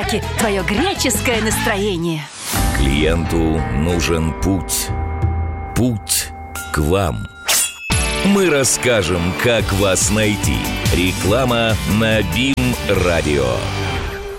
подарки твое греческое настроение. Клиенту нужен путь. Путь к вам. Мы расскажем, как вас найти. Реклама на БИМ-радио.